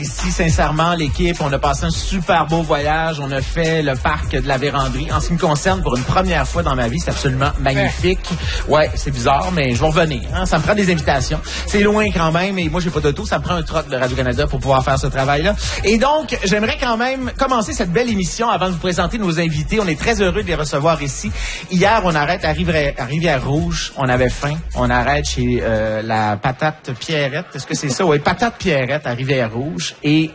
Ici, sincèrement, l'équipe, on a passé un super beau voyage. On a fait le parc de la Vérandrie. En ce qui me concerne, pour une première fois dans ma vie, c'est absolument magnifique. Ouais, c'est bizarre, mais je vais revenir. Hein? Ça me prend des invitations. C'est loin quand même, et moi, j'ai pas d'auto. Ça me prend un troc de Radio-Canada pour pouvoir faire ce travail-là. Et donc, j'aimerais quand même commencer cette belle émission avant de vous présenter nos invités. On est très heureux de les recevoir ici. Hier, on arrête à Rivière-Rouge. On avait faim. On arrête chez la Patate Pierrette. Est-ce que c'est ça? Oui, Patate Pierrette à Rivière-Rouge. Et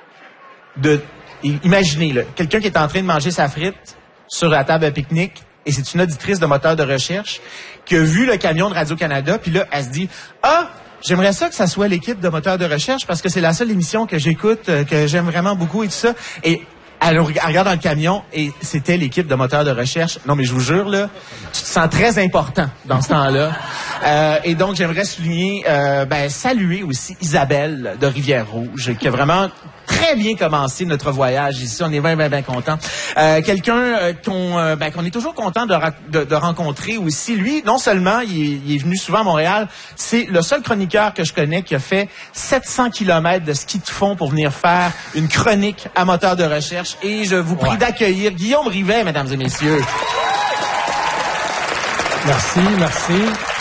imaginez, là, quelqu'un qui est en train de manger sa frite sur la table à pique-nique, et c'est une auditrice de moteur de recherche qui a vu le camion de Radio-Canada, puis là, elle se dit « Ah, j'aimerais ça que ça soit l'équipe de moteur de recherche parce que c'est la seule émission que j'écoute, que j'aime vraiment beaucoup et tout ça. » Et elle regarde dans le camion et c'était l'équipe de moteur de recherche. Non, mais je vous jure, là, tu te sens très important dans ce temps-là. Et donc, j'aimerais souligner, saluer aussi Isabelle de Rivière-Rouge, qui a vraiment très bien commencé notre voyage ici. On est bien contents. Quelqu'un qu'on est toujours content de rencontrer aussi. Lui, non seulement il est venu souvent à Montréal, c'est le seul chroniqueur que je connais qui a fait 700 km de ski de fond pour venir faire une chronique à moteur de recherche. Et je vous prie d'accueillir Guillaume Rivet, mesdames et messieurs. Merci.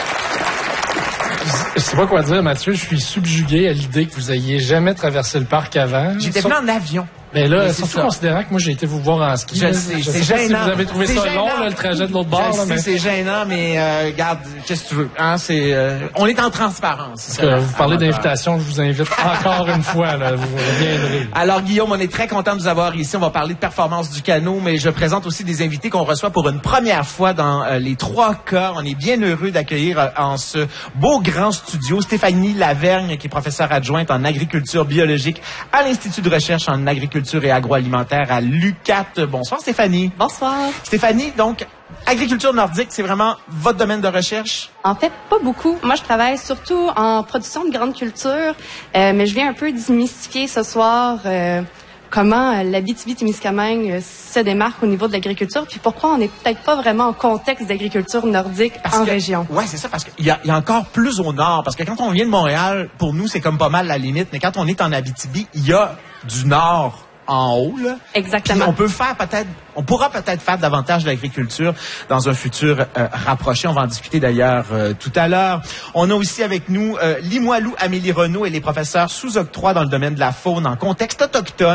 Je sais pas quoi dire, Mathieu. Je suis subjugué à l'idée que vous ayez jamais traversé le parc avant. J'étais venu en avion. Mais là, surtout considérant que moi, j'ai été vous voir en ski. Je sais, c'est gênant. Si vous avez trouvé ça long, là, le trajet de l'autre bord. Je sais, c'est gênant, mais regarde, qu'est-ce que tu veux? Hein, on est en transparence. Vous parlez d'invitation, je vous invite encore une fois. Là, vous reviendrez. Alors, Guillaume, on est très content de vous avoir ici. On va parler de performance du canot, mais je présente aussi des invités qu'on reçoit pour une première fois dans les 3 cas. On est bien heureux d'accueillir en ce beau grand studio Stéphanie Lavergne, qui est professeure adjointe en agriculture biologique à l'Institut de recherche en agriculture et agroalimentaire à l'UQAT. Bonsoir Stéphanie. Bonsoir. Stéphanie, donc, agriculture nordique, c'est vraiment votre domaine de recherche? En fait, pas beaucoup. Moi, je travaille surtout en production de grandes cultures, mais je viens un peu démystifier ce soir comment l'Abitibi-Témiscamingue se démarque au niveau de l'agriculture, puis pourquoi on n'est peut-être pas vraiment en contexte d'agriculture nordique région. Oui, c'est ça, parce qu'il y a encore plus au nord, parce que quand on vient de Montréal, pour nous, c'est comme pas mal la limite, mais quand on est en Abitibi, il y a du nord en haut, là. Exactement. Puis on pourra peut-être faire davantage d'agriculture dans un futur rapproché. On va en discuter d'ailleurs tout à l'heure. On a aussi avec nous Limoilou Amélie Renaud. Elle est professeure sous octroi dans le domaine de la faune en contexte autochtone.